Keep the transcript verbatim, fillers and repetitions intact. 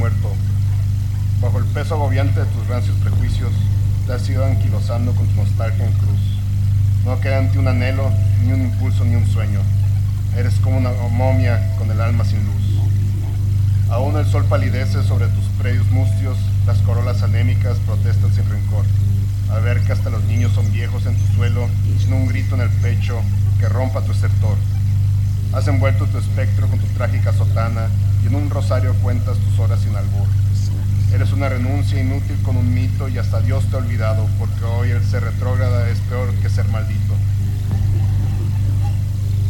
muerto. Bajo el peso agobiante de tus rancios prejuicios, te has ido anquilosando con tu nostalgia en cruz. No queda en ti un anhelo, ni un impulso, ni un sueño. Eres como una momia con el alma sin luz. Aún el sol palidece sobre tus predios mustios, las corolas anémicas protestan sin rencor. Al ver que hasta los niños son viejos en tu suelo, sin un grito en el pecho que rompa tu estertor. Has envuelto tu espectro con tu trágica sotana y en un rosario cuentas tus horas sin albur. Eres una renuncia inútil con un mito y hasta Dios te ha olvidado, porque hoy el ser retrógrada es peor que ser maldito.